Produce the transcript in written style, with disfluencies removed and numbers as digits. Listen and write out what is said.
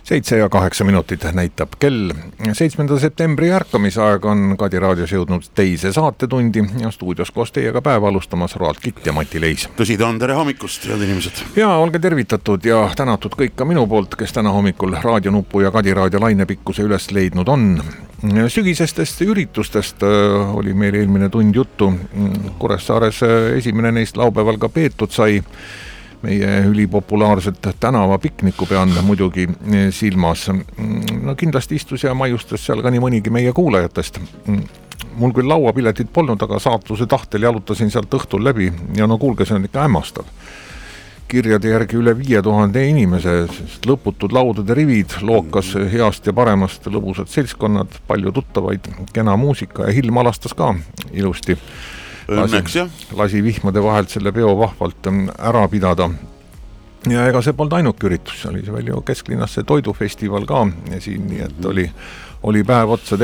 7:08 näitab kell. 7. septembri ärkamisaeg on Kadi raadios jõudnud teise saatetundi ja stuudios koos teiega päeva alustamas Roald Kitt ja Mati Leis. Tõsi ta on, tere hommikust, head inimesed. Ja olge tervitatud ja tänatud kõik ka minu poolt, kes täna hommikul raadionuppu ja Kadi raadio lainepikkuse üles leidnud on. Sügisestest üritustest oli meil eelmine tund juttu. Kuressaares esimene neist laupäeval ka peetud sai. Meie ülipopulaarset tänavapikniku pean muidugi silmas. No kindlasti istus ja maiustas seal ka nii mõnigi meie kuulajatest. Mul küll lauapiletit polnud, aga saatuse tahtel jalutasin sealt õhtul läbi ja no kuulge, see on ikka hämmastav. Kirjade järgi üle 5000 inimese, lõputud laudade rivid, lookas heast ja paremast lõbusad seltskonnad, palju tuttavaid, kena muusika ja Hilm alastas ka ilusti. Õnneks, jah. Lasi vihmade vahelt selle peo vahvalt ära pidada. Ja ega see polnud ainuk üritus, oli see veel ju kesklinnas see toidufestival ka ja siin, nii et oli päev otsa